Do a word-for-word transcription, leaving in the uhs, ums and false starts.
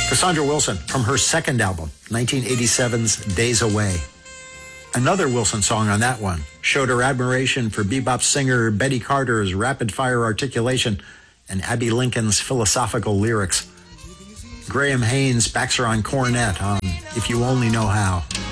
Cassandra Wilson from her second album, nineteen eighty-seven's Days Away. Another Wilson song on that one showed her admiration for bebop singer Betty Carter's rapid-fire articulation and Abbey Lincoln's philosophical lyrics. Graham Haynes backs her on cornet on If You Only Know How.